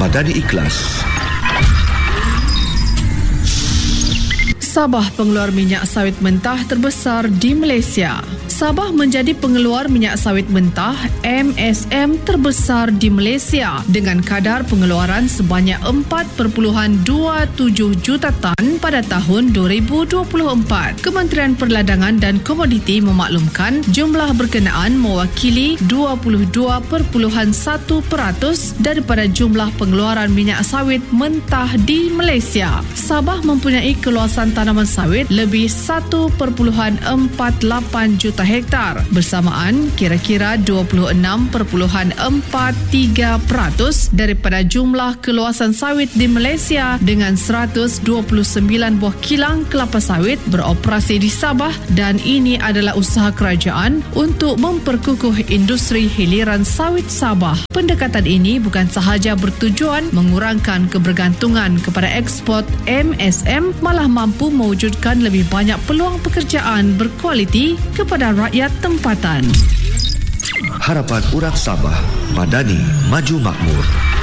Madani Ikhlas. Sabah pengeluar minyak sawit mentah terbesar di Malaysia. Sabah menjadi pengeluar minyak sawit mentah MSM terbesar di Malaysia dengan kadar pengeluaran sebanyak 4.27 juta tan pada tahun 2024. Kementerian Perdagangan dan Komoditi memaklumkan jumlah berkenaan mewakili 22.1% daripada jumlah pengeluaran minyak sawit mentah di Malaysia. Sabah mempunyai keluasan tanaman sawit lebih 1.48 juta hektar. Bersamaan, kira-kira 26.43% daripada jumlah keluasan sawit di Malaysia dengan 129 buah kilang kelapa sawit beroperasi di Sabah, dan ini adalah usaha kerajaan untuk memperkukuh industri hiliran sawit Sabah. Pendekatan ini bukan sahaja bertujuan mengurangkan kebergantungan kepada ekspor MSM, malah mampu mewujudkan lebih banyak peluang pekerjaan berkualiti kepada rakyat tempatan. Harapan orang Sabah, Madani Maju Makmur.